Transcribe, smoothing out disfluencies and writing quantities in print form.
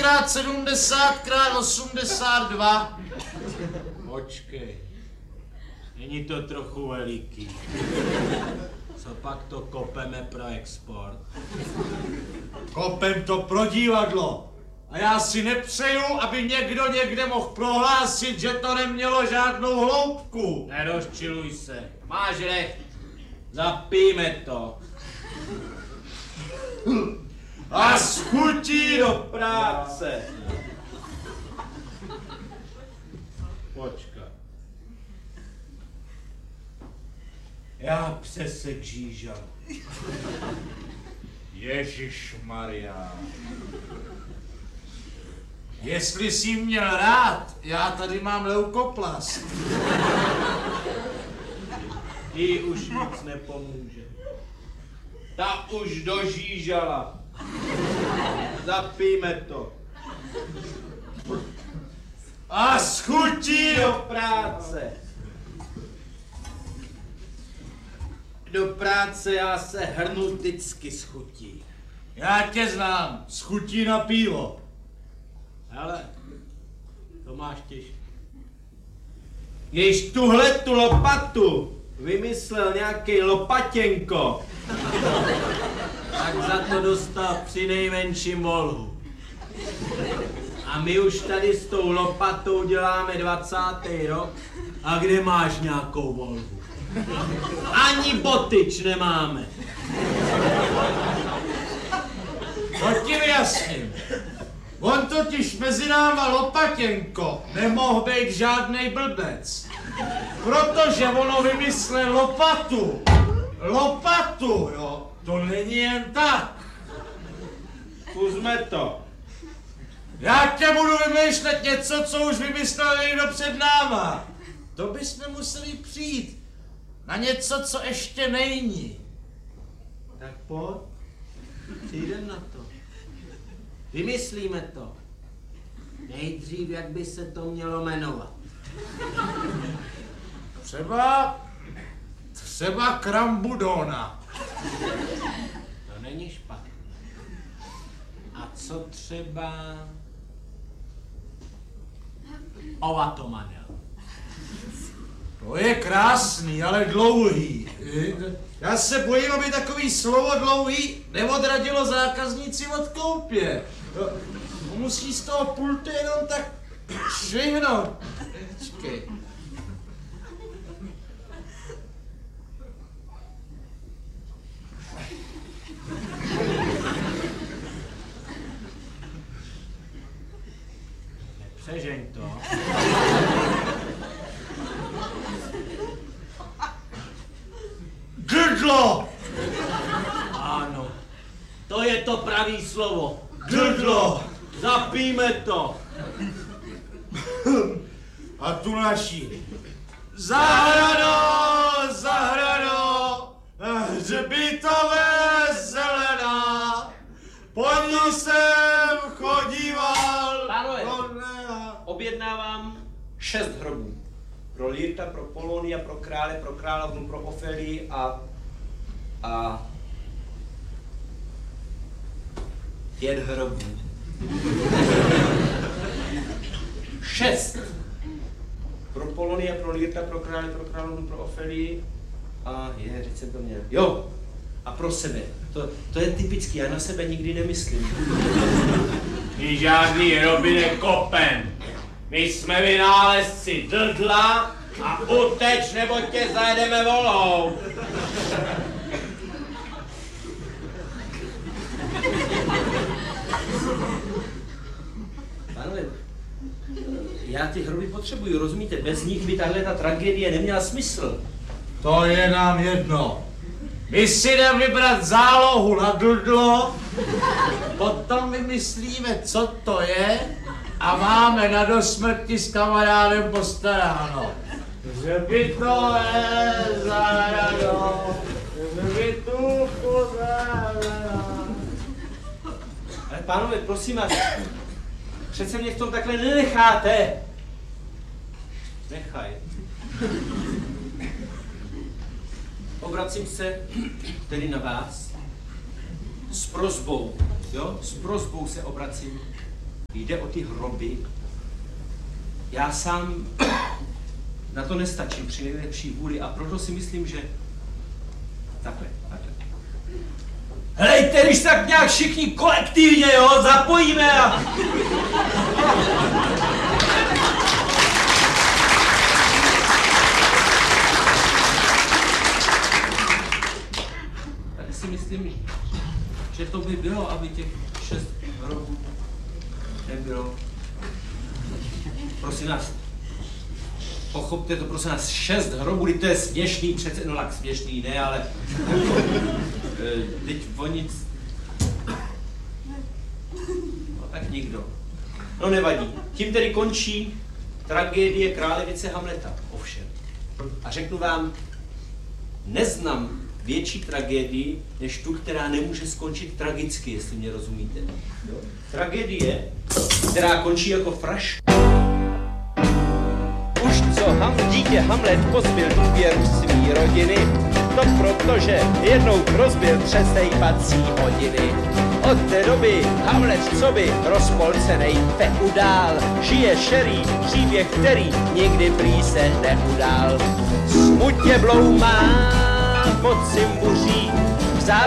krát 70 krát 82. Počkej. Není to trochu veliký. Co pak to kopeme pro export? Kopem to pro divadlo. A já si nepřeju, aby někdo někde mohl prohlásit, že to nemělo žádnou hloubku. Nerozčiluj se. Máš recht. Zapijme to. A s chutí do práce. Počkat. Já přesek žížal. Ježišmarja. Jestli jsi měl rád, já tady mám leukoplast. Jí už nic nepomůže. Ta už dožížala. Zapijme to. A s chutí Do práce. Do práce já se hrnu vždycky s chutí. Já tě znám, s chutí na pivo. Hele, to máš těžké. Když tu lopatu vymyslel nějaký lopatěnko, tak za to dostal při nejmenším volhu. A my už tady s tou lopatou děláme 20. rok. A kde máš nějakou volhu? Ani botyč nemáme. To ti vyjasním. On totiž mezi náma Lopatěnko nemohl být žádnej blbec. Protože ono vymyslel lopatu. Lopatu, jo. To není jen tak. Zkusme to. Já tě budu vymýšlet něco, co už vymyslel někdo před náma. To bychom museli přijít na něco, co ještě není. Tak pojď. Přijdem na to. Vymyslíme to. Nejdřív, jak by se to mělo jmenovat. Třeba Krambudona. To není špatné. A co třeba Ovatomanel? To je krásný, ale dlouhý. Já se bojím, aby takový slovo dlouhý neodradilo zákazníci od koupě. Musí z toho pultu jenom tak švihnout. Počkej. Nepřežeň to. Grdlo! Ano, to je to pravý slovo. Grdlo! Zapijme to. A tu naší. Zahrado, zahrado, hřbitové zelená, po ní jsem chodíval. Pánové, objednávám 6 hrobů. Pro Lyrta, pro Polonia, pro krále, pro královnu, pro Ofelii a 5 hrobů. 6. Pro Polonia, pro Lyrta, pro krále, pro královnu, pro Ofelii a teď jsem to měl. Jo, a pro sebe. To je typický, já na sebe nikdy nemyslím. My žádný hroby nekopem. My jsme vynálezci drdla a uteč, nebo tě zajedeme volou. Pánové, já ty hroby potřebuju, rozumíte? Bez nich by tahle ta tragédie neměla smysl. To je nám jedno. My si jdeme vybrat zálohu na drdlo, potom vymyslíme, co to je a máme na dosmrti s kamarádem postaráno. Že by to je zahrado, že by tu pozorala. Ale pánové, prosím vás, přece mě v tom takhle nenecháte. Nechaj. Obracím se tedy na vás s prosbou, jo? S prosbou se obracím. Jde o ty hroby. Já sám na to nestačím při nejlepší vůli a proto si myslím, že takhle. Helejte, když tak nějak všichni kolektivně, jo, zapojíme a... Tady si myslím, že to by bylo, aby těch 6 hrobů nebylo. Prosím nás, pochopte to, prosím nás, 6 hrobů, to je směšný, přece, no tak směšný ne, ale teď o nic, no tak nikdo. No nevadí, tím tedy končí tragédie králevice Hamleta, ovšem. A řeknu vám, neznám větší tragédii, než tu, která nemůže skončit tragicky, jestli mě rozumíte. Jo? Tragédie, která končí jako fraška. Už co dítě Hamlet pozbyl důvěru svý rodiny, to protože jednou rozbil přesejpací hodiny. Od té doby Hamlet coby rozpolcenej feudál, žije šerý příběh, který nikdy prý se neudál. Smutně bloumá pod cimbuří,